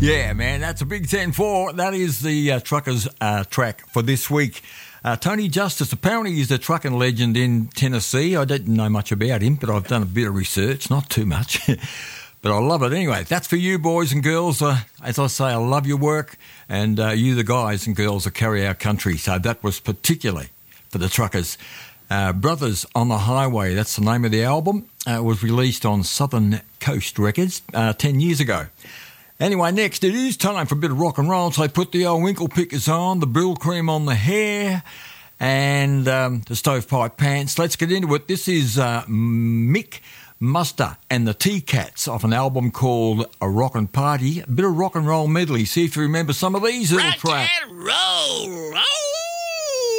Yeah, man, that's a big 10-4. That is the Truckers track for this week. Tony Justice, apparently he's a trucking legend in Tennessee. I didn't know much about him, but I've done a bit of research, not too much. But I love it anyway. That's for you, boys and girls. As I say, I love your work, and you, the guys and girls that carry our country. So that was particularly for the Truckers. Brothers on the Highway, that's the name of the album. It was released on Southern Coast Records 10 years ago. Anyway, next it is time for a bit of rock and roll. So I put the old winkle pickers on, the brill cream on the hair, and the stovepipe pants. Let's get into it. This is Mick Muster and the T-Cats off an album called A Rockin' Party. A bit of rock and roll medley. See if you remember some of these little tracks. Rock and roll, roll.